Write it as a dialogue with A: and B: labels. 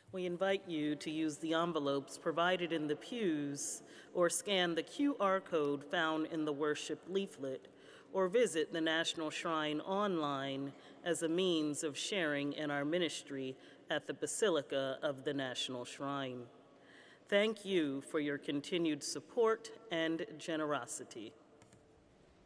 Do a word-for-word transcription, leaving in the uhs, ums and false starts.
A: We invite you to use the envelopes provided in the pews or scan the Q R code found in the worship leaflet or visit the National Shrine online as a means of sharing in our ministry at the Basilica of the National Shrine. Thank you for your continued support and generosity.